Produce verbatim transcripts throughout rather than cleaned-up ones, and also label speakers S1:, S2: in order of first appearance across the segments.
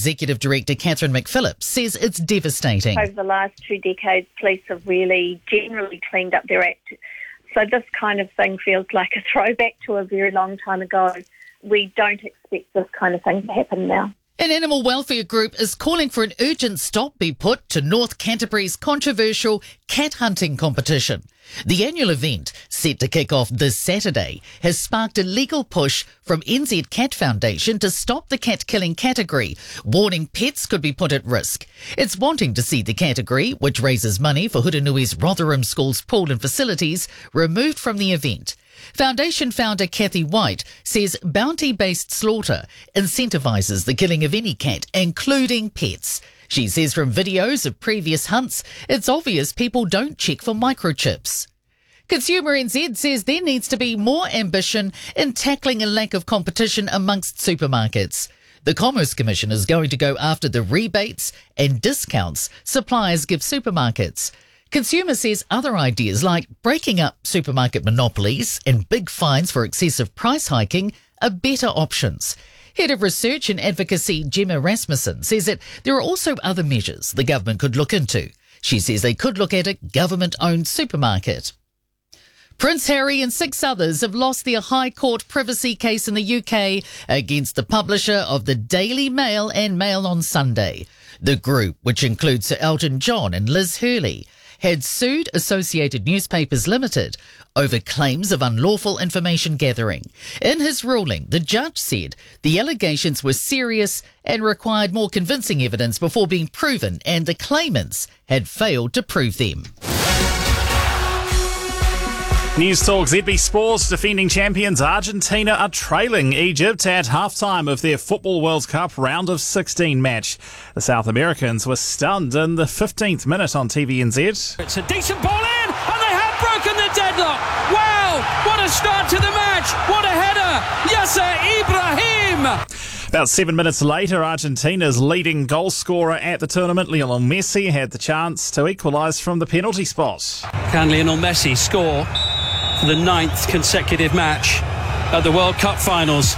S1: Executive Director Catherine McPhillips says it's devastating.
S2: Over the last two decades, police have really generally cleaned up their act. So this kind of thing feels like a throwback to a very long time ago. We don't expect this kind of thing to happen now.
S1: An animal welfare group is calling for an urgent stop be put to North Canterbury's controversial cat hunting competition. The annual event, set to kick off this Saturday, has sparked a legal push from N Z Cat Foundation to stop the cat-killing category, warning pets could be put at risk. It's wanting to see the category, which raises money for Huranui's Rotherham School's pool and facilities, removed from the event. Foundation founder Kathy White says bounty-based slaughter incentivises the killing of any cat, including pets. She says from videos of previous hunts, it's obvious people don't check for microchips. Consumer N Z says there needs to be more ambition in tackling a lack of competition amongst supermarkets. The Commerce Commission is going to go after the rebates and discounts suppliers give supermarkets. Consumer says other ideas like breaking up supermarket monopolies and big fines for excessive price hiking are better options. Head of Research and Advocacy Gemma Rasmussen says that there are also other measures the government could look into. She says they could look at a government-owned supermarket. Prince Harry and six others have lost their High Court privacy case in the U K against the publisher of the Daily Mail and Mail on Sunday. The group, which includes Sir Elton John and Liz Hurley, had sued Associated Newspapers Limited over claims of unlawful information gathering. In his ruling, the judge said the allegations were serious and required more convincing evidence before being proven, and the claimants had failed to prove them.
S3: News Talk Z B Sports. Defending champions Argentina are trailing Egypt at half-time of their Football World Cup round of sixteen match. The South Americans were stunned in the fifteenth minute on T V N Z.
S4: It's a decent ball in, and they have broken the deadlock. Wow, what a start to the match. What a header. Yasser Ibrahim.
S3: About seven minutes later, Argentina's leading goal scorer at the tournament, Lionel Messi, had the chance to equalise from the penalty spot.
S4: Can Lionel Messi score for the ninth consecutive match at the World Cup finals?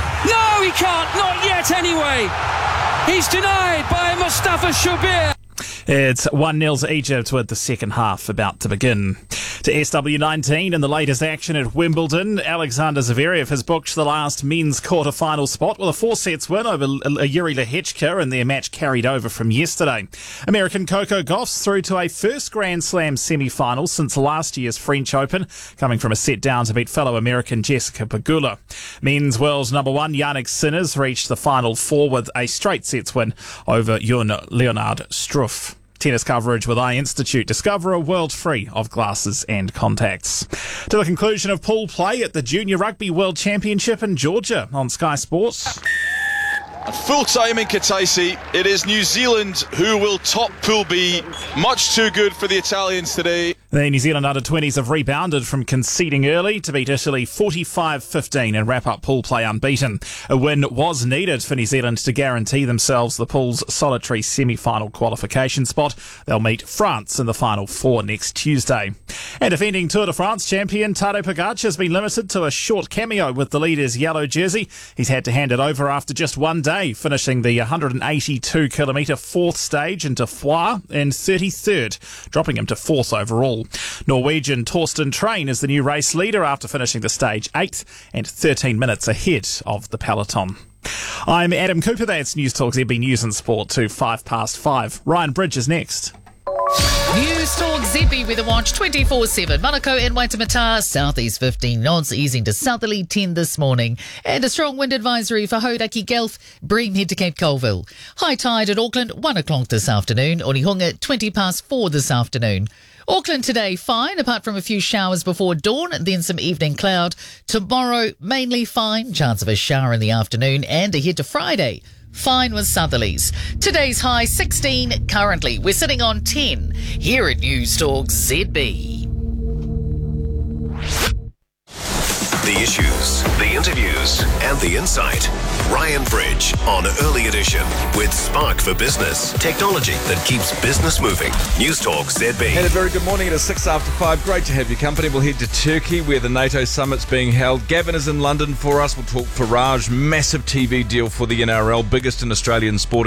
S4: No, he can't. Not yet anyway. He's denied by Mustafa Shubir.
S3: It's one nil to Egypt with the second half about to begin. To S W nineteen in the latest action at Wimbledon, Alexander Zverev has booked the last men's quarter-final spot with a four-sets win over Yuri Lehechka in their match carried over from yesterday. American Coco Gauff's through to a first Grand Slam semi-final since last year's French Open, coming from a set down to beat fellow American Jessica Pegula. Men's world number one Yannick Sinner's reached the final four with a straight sets win over Jan Leonard Struff. Tennis coverage with iInstitute. Discover a world free of glasses and contacts. To the conclusion of pool play at the Junior Rugby World Championship in Georgia on Sky Sports.
S5: At full time in Kataisi, it is New Zealand who will top Pool B. Much too good for the Italians today.
S3: The New Zealand under twenties have rebounded from conceding early to beat Italy forty-five fifteen and wrap up pool play unbeaten. A win was needed for New Zealand to guarantee themselves the pool's solitary semi-final qualification spot. They'll meet France in the final four next Tuesday. And defending Tour de France champion Tadej Pogacar has been limited to a short cameo with the leader's yellow jersey. He's had to hand it over after just one day, finishing the one hundred eighty-two kilometre fourth stage into Foix in thirty-third, dropping him to fourth overall. Norwegian Torsten Train is the new race leader after finishing the stage eighth and thirteen minutes ahead of the peloton. I'm Adam Cooper. That's News Talk Z B News and Sport to five past five. Ryan Bridge is next.
S1: News Talk Z B Weather Watch twenty-four seven. Manukau and Waitemata, southeast fifteen knots, easing to southerly ten this morning. And a strong wind advisory for Hauraki Gulf, Bream head to Cape Colville. High tide at Auckland, one o'clock this afternoon. Onehunga, twenty past four this afternoon. Auckland today, fine, apart from a few showers before dawn, then some evening cloud. Tomorrow, mainly fine, chance of a shower in the afternoon, and ahead to Friday, fine with southerlies. Today's high sixteen, currently we're sitting on ten here at News Talk Z B.
S6: The issues, the interviews, and the insight. Ryan Bridge on Early Edition with Spark for Business. Technology that keeps business moving. News Talk Z B.
S7: And a very good morning. It is six after five. Great to have your company. We'll head to Turkey where the NATO summit's being held. Gavin is in London for us. We'll talk Farage. Massive T V deal for the N R L. Biggest in Australian sport.